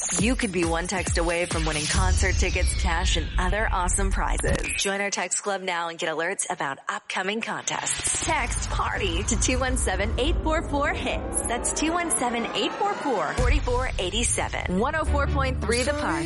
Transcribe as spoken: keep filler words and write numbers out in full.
You could be one text away from winning concert tickets, cash, and other awesome prizes. Join our text club now and get alerts about upcoming contests. Text PARTY to two one seven, eight four four, HITS. That's two one seven, eight four four, four four eight seven. one oh four point three The Party.